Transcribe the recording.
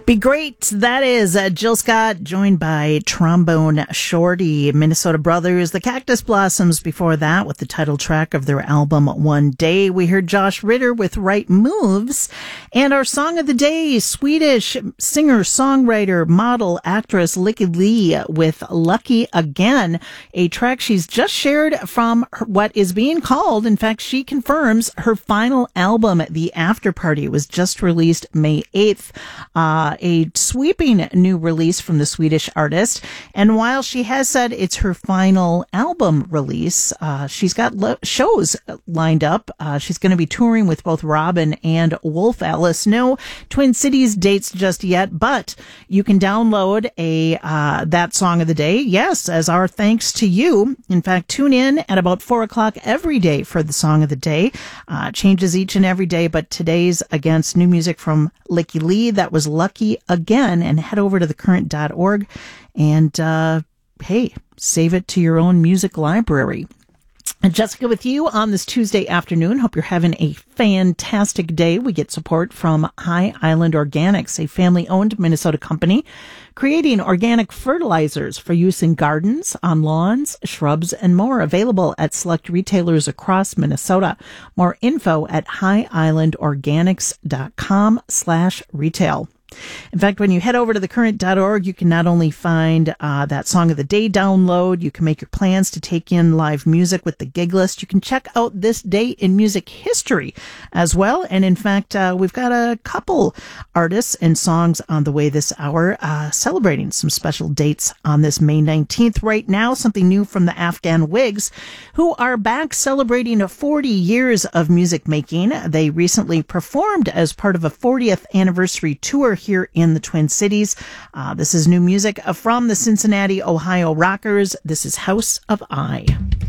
Be Great. That is Jill Scott, joined by Trombone Shorty, Minnesota Brothers, the Cactus Blossoms before that with the title track of their album One Day. We heard Josh Ritter with Right Moves. And our song of the day, Swedish singer, songwriter, model, actress Lykke Li with Lucky Again, a track she's just shared from what is being called, in fact, she confirms, her final album, The After Party, was just released May 8th. A sweeping new release from the Swedish artist. And while she has said it's her final album release, she's got shows lined up. She's going to be touring with both Robin and Wolf Alice. No Twin Cities dates just yet, but you can download that song of the day. Yes, as our thanks to you. In fact, tune in at about 4 o'clock every day for the song of the day. Changes each and every day, but today's against new music from Lykke Li. That was Lucky Again, and head over to thecurrent.org and hey, save it to your own music library. And Jessica with you on this Tuesday afternoon. Hope you're having a fantastic day. We get support from High Island Organics, a family-owned Minnesota company creating organic fertilizers for use in gardens, on lawns, shrubs, and more. Available at select retailers across Minnesota. More info at highislandorganics.com/retail. In fact, when you head over to thecurrent.org, you can not only find that Song of the Day download, you can make your plans to take in live music with the gig list. You can check out this day in music history as well. And in fact, we've got a couple artists and songs on the way this hour, celebrating some special dates on this May 19th. Right now, something new from the Afghan Wigs, who are back celebrating 40 years of music making. They recently performed as part of a 40th anniversary tour here in the Twin Cities. This is new music from the Cincinnati, Ohio Rockers. This is House of I.